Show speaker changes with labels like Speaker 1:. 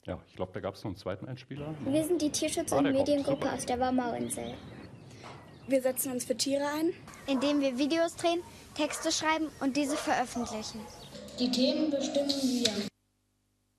Speaker 1: Ja, ich glaube, da gab es noch einen zweiten Einspieler.
Speaker 2: Wir sind die Tierschutz- und Mediengruppe aus der Warmauinsel.
Speaker 3: Wir setzen uns für Tiere ein,
Speaker 2: indem wir Videos drehen, Texte schreiben und diese veröffentlichen.
Speaker 4: Die Themen bestimmen wir.